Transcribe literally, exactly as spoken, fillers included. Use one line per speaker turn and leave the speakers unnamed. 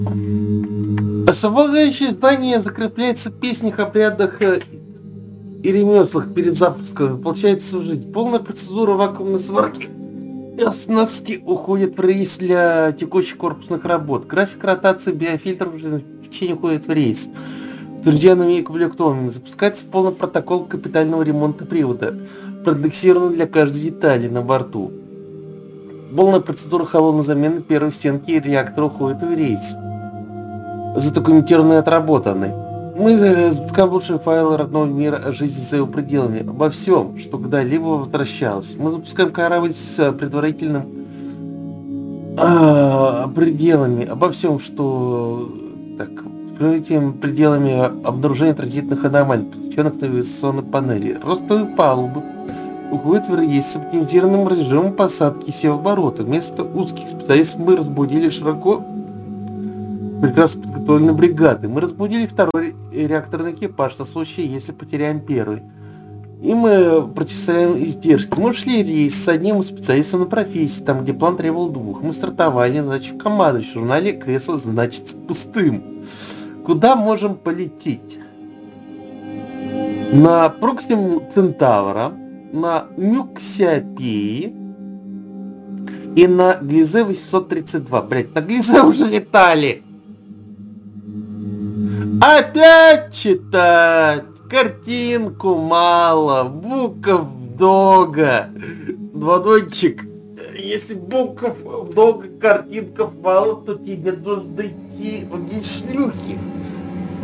Освобождающее здание закрепляется в песнях, обрядах э, и ремеслах перед запуском. Получается служить. Полная процедура вакуумной сварки и оснастки уходит в рейс для текущих корпусных работ. График ротации биофильтров в течение уходит в рейс. Утвержденными и комплектованными. Запускается полный протокол капитального ремонта привода, продексированный для каждой детали на борту. Полная процедура холодной замены первой стенки реактора уходит в рейс. Задокументированной и отработанной. Мы запускаем лучшие файлы родного мира о жизни за его пределами, обо всем, что когда-либо возвращалось. Мы запускаем корабль с предварительным а, пределами, обо всем, что так, с предварительными пределами обнаружения транзитных аномалий, подключенных к навигационной панели. Ростовые палубы уходят в рейс с оптимизированным режимом посадки и севооборота. Вместо узких специалистов мы разбудили широко прекрасно подготовленной бригады. Мы разбудили второй реакторный экипаж на случай, если потеряем первый. И мы противостояем издержки. Мы шли рейс с одним из специалистов на профессии, там, где план требовал двух. Мы стартовали, значит, в команду. В журнале кресло значится пустым. Куда можем полететь? На Проксим Центавра, на Нюксиопеи и на Глизе восемьсот тридцать два. Блять, на Глизе уже летали! Опять читать! Картинку мало, букв много. Дводойчик, если букв много, картинков мало, то тебе нужно идти в шлюхи.